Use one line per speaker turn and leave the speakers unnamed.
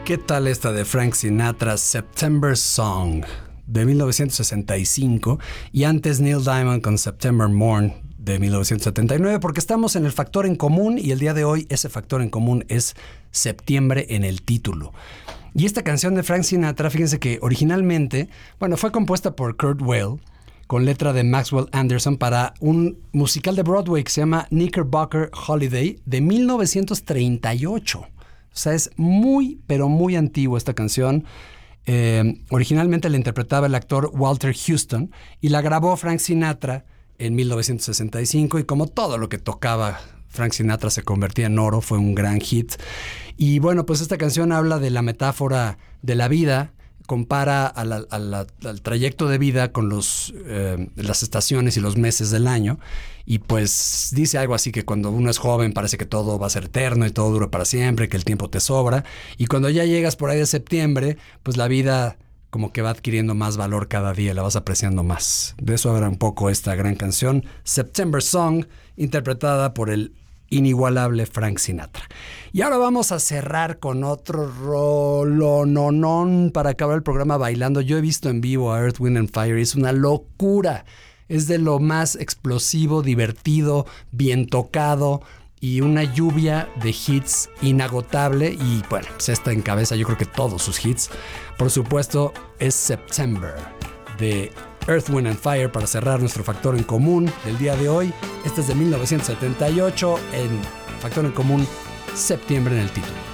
¿Qué tal esta de Frank Sinatra, September Song, de 1965, y antes Neil Diamond con September Morn de 1979, porque estamos en el factor en común y el día de hoy ese factor en común es septiembre en el título. Y esta canción de Frank Sinatra, fíjense que originalmente, fue compuesta por Kurt Weill con letra de Maxwell Anderson para un musical de Broadway que se llama Knickerbocker Holiday de 1938. O sea, es muy, pero muy antigua esta canción. Originalmente la interpretaba el actor Walter Houston y la grabó Frank Sinatra en 1965, y como todo lo que tocaba Frank Sinatra se convertía en oro, fue un gran hit. Y bueno, pues esta canción habla de la metáfora de la vida, compara al trayecto de vida con las estaciones y los meses del año, y pues dice algo así que cuando uno es joven parece que todo va a ser eterno y todo dura para siempre, que el tiempo te sobra, y cuando ya llegas por ahí de septiembre, pues la vida como que va adquiriendo más valor cada día, la vas apreciando más. De eso habla un poco esta gran canción, September Song, interpretada por el inigualable Frank Sinatra. Y ahora vamos a cerrar con otro rolononón para acabar el programa bailando. Yo he visto en vivo a Earth, Wind and Fire y es una locura. Es de lo más explosivo, divertido, bien tocado y una lluvia de hits inagotable. Y bueno, pues esta encabeza yo creo que todos sus hits. Por supuesto, es September de Earth, Wind and Fire para cerrar nuestro factor en común del día de hoy. Este es de 1978 en factor en común, septiembre en el título.